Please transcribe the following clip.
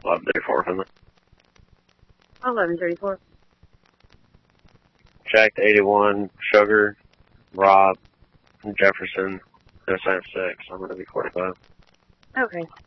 1134, Finley. 1134. Checked 81, Sugar, Rob, Jefferson, no sign of 6. I'm going to be 45. Okay.